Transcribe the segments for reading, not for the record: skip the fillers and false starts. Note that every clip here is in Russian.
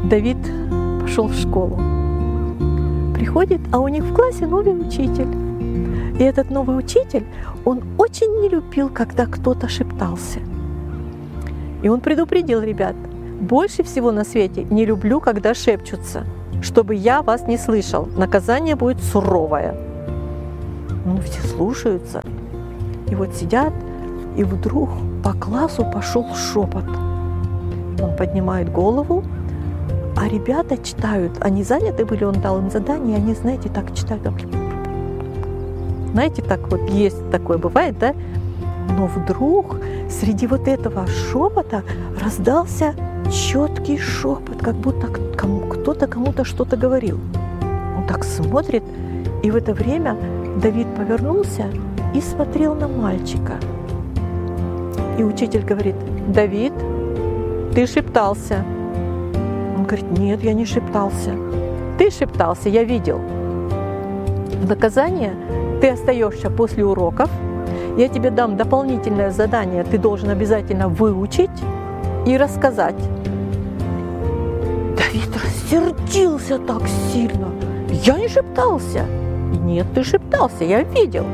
Давид пошел в школу. Приходит, а у них в классе новый учитель. И этот новый учитель, он очень не любил, когда кто-то шептался. И он предупредил ребят: больше всего на свете не люблю, когда шепчутся, чтобы я вас не слышал. Наказание будет суровое. Ну, все слушаются. И вот сидят, и вдруг по классу пошел шепот. Он поднимает голову, а ребята читают. Они заняты были, он дал им задание, и они, знаете, так читают. Знаете, так вот есть такое, бывает, да? Но вдруг среди вот этого шепота раздался четкий шепот, как будто кто-то кому-то что-то говорил. Он так смотрит, и в это время Давид повернулся и смотрел на мальчика. И учитель говорит: Давид, ты шептался. Он говорит: нет, я не шептался. Ты шептался, я видел. В наказание ты остаешься после уроков. Я тебе дам дополнительное задание, ты должен обязательно выучить и рассказать. Давид рассердился так сильно. Я не шептался. Нет, ты шептался, я видел.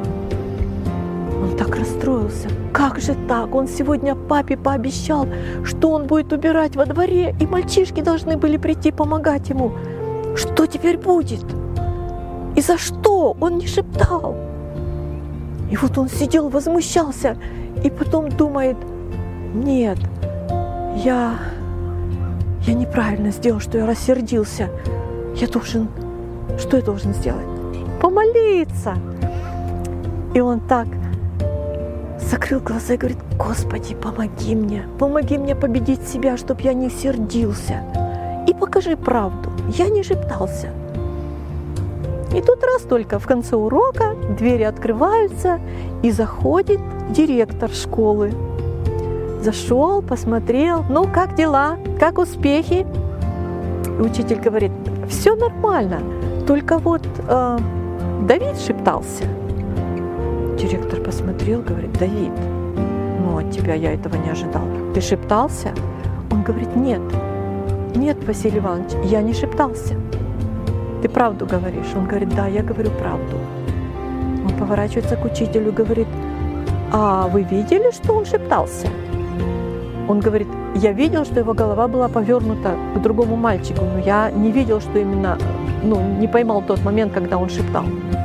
Он так расстроился. Как же так? Он сегодня папе пообещал, что он будет убирать во дворе, и мальчишки должны были прийти помогать ему. Что теперь будет? И за что? Он не шептал. И вот он сидел, возмущался, и потом думает: нет, я неправильно сделал, что я рассердился. Что я должен сделать? Помолиться. И он так закрыл глаза и говорит: Господи, помоги мне победить себя, чтобы я не сердился. И покажи правду, я не шептался. И тут раз только в конце урока двери открываются, и заходит директор школы. Зашел, посмотрел: ну, как дела, как успехи? И учитель говорит: все нормально, только вот Давид шептался. Директор посмотрел, говорит: Давид, ну от тебя я этого не ожидал. Ты шептался? Он говорит: нет, Василий Иванович, я не шептался. Ты правду говоришь? Он говорит: да, я говорю правду. Он поворачивается к учителю и говорит: а вы видели, что он шептался? Он говорит: я видел, что его голова была повернута к другому мальчику, но я не видел, что именно, не поймал тот момент, когда он шептал.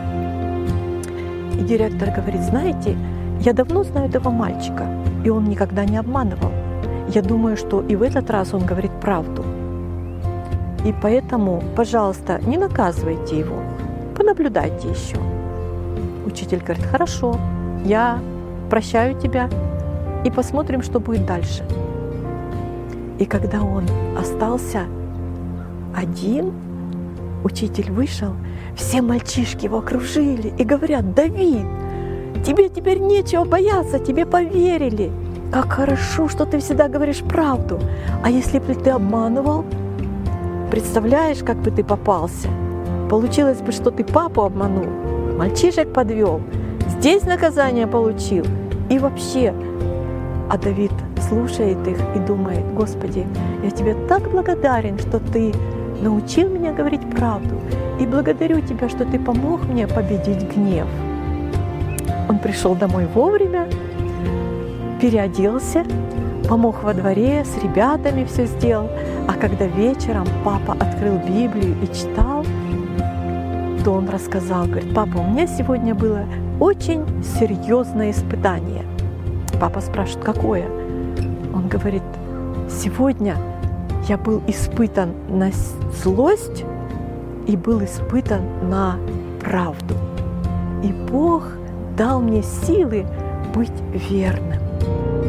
И директор говорит: знаете, я давно знаю этого мальчика, и он никогда не обманывал. Я думаю, что и в этот раз он говорит правду. И поэтому, пожалуйста, не наказывайте его, понаблюдайте еще. Учитель говорит: хорошо, я прощаю тебя, и посмотрим, что будет дальше. И когда он остался один, учитель вышел, все мальчишки его окружили и говорят: Давид, тебе теперь нечего бояться, тебе поверили. Как хорошо, что ты всегда говоришь правду. А если бы ты обманывал, представляешь, как бы ты попался? Получилось бы, что ты папу обманул, мальчишек подвел, здесь наказание получил. И вообще, а Давид слушает их и думает: Господи, я тебе так благодарен, что ты научил меня говорить правду. И благодарю тебя, что ты помог мне победить гнев. Он пришел домой вовремя, переоделся, помог во дворе, с ребятами все сделал. А когда вечером папа открыл Библию и читал, то он рассказал, говорит: папа, у меня сегодня было очень серьезное испытание. Папа спрашивает: какое? Он говорит: сегодня я был испытан на злость и был испытан на правду. И Бог дал мне силы быть верным.